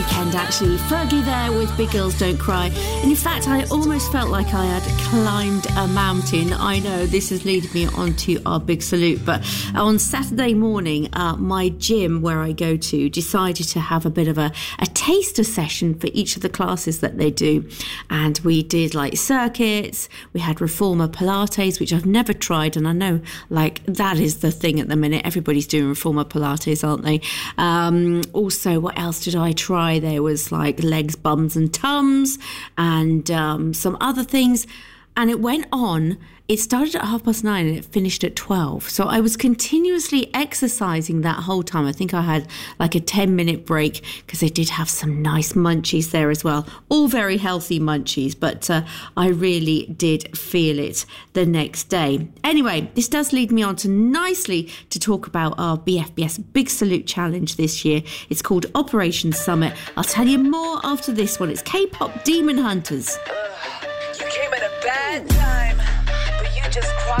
And actually, Fergie there with Big Girls Don't Cry. And in fact, I almost felt like I had climbed a mountain. I know this is leading me on to our big salute, but on Saturday morning, my gym where I go to decided to have a bit of a taster session for each of the classes that they do. And we did like circuits, we had Reformer Pilates, which I've never tried, and I know like that is the thing at the minute. Everybody's doing Reformer Pilates, aren't they? Also, what else did I try? There was like legs, bums and tums and some other things. And it went on. It started at 9:30 and it finished at 12. So I was continuously exercising that whole time. I think I had like a 10-minute break because they did have some nice munchies there as well. All very healthy munchies, but I really did feel it the next day. Anyway, this does lead me on to nicely to talk about our BFBS Big Salute Challenge this year. It's called Operation Summit. I'll tell you more after this one. It's K-pop Demon Hunters. You came at a bad time, but you just crossed